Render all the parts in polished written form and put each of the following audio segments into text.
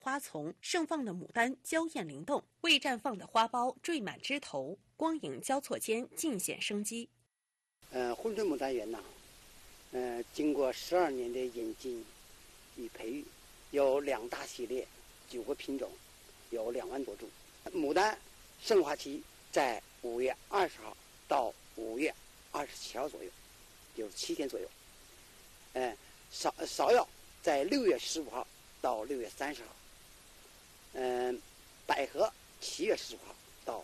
花丛盛放的牡丹娇艳灵动，未绽放的花苞缀满枝头，光影交错间尽显生机。 珲春牡丹园经过12年的引进与培育，有2大系列，9个品种，有2万多株。牡丹盛花期在5月20号到5月27号左右，就是7天左右。芍药在6月15号到6月30号。百合7月15号到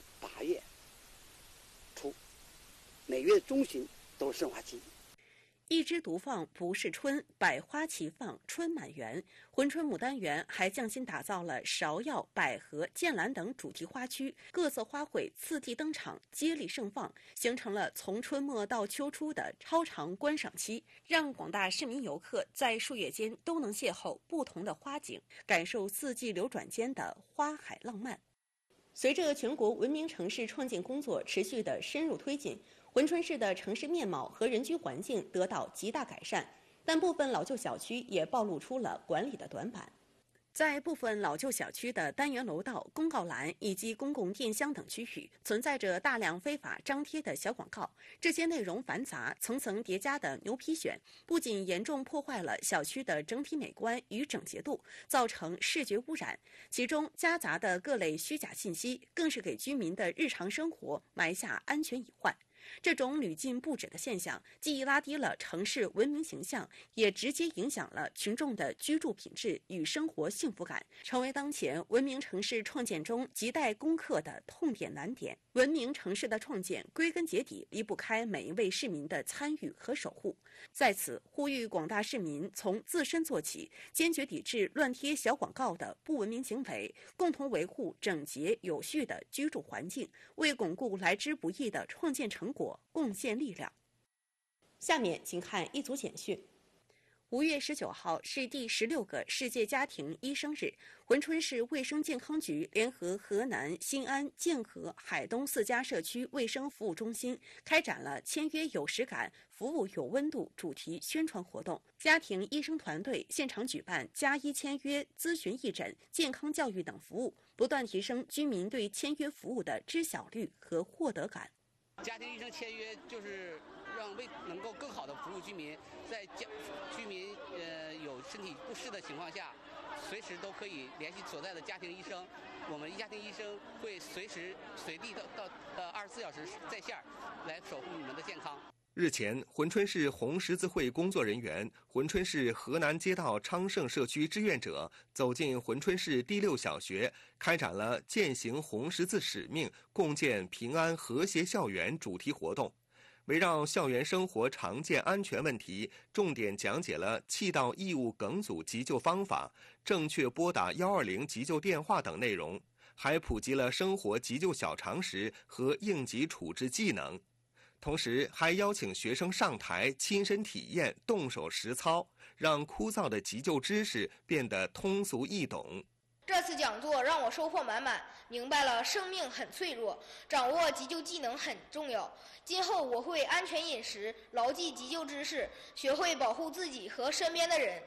8月初，每月中旬都是盛花期。 一枝独放不是春，百花齐放春满园。珲春牡丹园还匠心打造了芍药、百合、剑兰等主题花区，各色花卉次第登场，接力盛放，形成了从春末到秋初的超长观赏期，让广大市民游客在数月间都能邂逅不同的花景，感受四季流转间的花海浪漫。随着全国文明城市创建工作持续的深入推进，珲春市的城市面貌和人居环境得到极大改善，但部分老旧小区也暴露出了管理的短板。在部分老旧小区的单元楼道、公告栏以及公共电箱等区域，存在着大量非法张贴的小广告，这些内容繁杂、层层叠加的牛皮癣，不仅严重破坏了小区的整体美观与整洁度，造成视觉污染。其中夹杂的各类虚假信息，更是给居民的日常生活埋下安全隐患。这种屡禁不止的现象，既拉低了城市文明形象，也直接影响了群众的居住品质与生活幸福感，成为当前文明城市创建中亟待攻克的痛点难点。文明城市的创建，归根结底离不开每一位市民的参与和守护。在此，呼吁广大市民从自身做起，坚决抵制乱贴小广告的不文明行为，共同维护整洁有序的居住环境，为巩固来之不易的创建成果贡献力量。下面请看一组简讯。5月19号是第16个世界家庭医生日，珲春市卫生健康局联合河南、新安、建和、海东4家社区卫生服务中心开展了签约有实感、服务有温度主题宣传活动。家庭医生团队现场举办家医签约、咨询义诊、健康教育等服务，不断提升居民对签约服务的知晓率和获得感。 家庭医生签约就是能够更好的服务居民，在居民有身体不适的情况下，随时都可以联系所在的家庭医生。我们家庭医生会随时随地到24小时在线来守护你们的健康。 日前，珲春市红十字会工作人员、珲春市河南街道昌盛社区志愿者走进珲春市第6小学，开展了践行红十字使命，共建平安和谐校园主题活动。围绕校园生活常见安全问题，重点讲解了气道异物梗阻急救方法、正确拨打120急救电话等内容，还普及了生活急救小常识和应急处置技能。同时还邀请学生上台亲身体验、动手实操，让枯燥的急救知识变得通俗易懂。 这次讲座让我收获满满，明白了生命很脆弱，掌握急救技能很重要。今后我会安全饮食，牢记急救知识，学会保护自己和身边的人。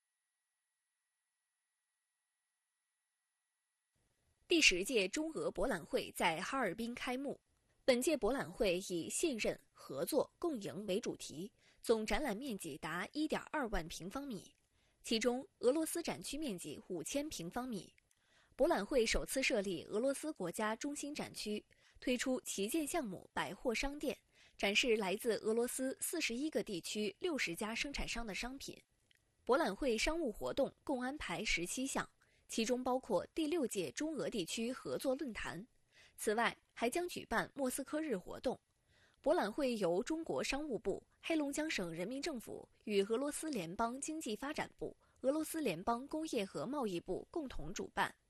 第10届中俄博览会在哈尔滨开幕。本届博览会以信任、合作、共赢为主题，总展览面积达1.2万平方米，其中俄罗斯展区面积5000平方米。博览会首次设立俄罗斯国家中心展区，推出旗舰项目百货商店，展示来自俄罗斯41个地区60家生产商的商品。博览会商务活动共安排17项，其中包括第6届中俄地区合作论坛。此外，还将举办莫斯科日活动。博览会由中国商务部、黑龙江省人民政府与俄罗斯联邦经济发展部、俄罗斯联邦工业和贸易部共同主办。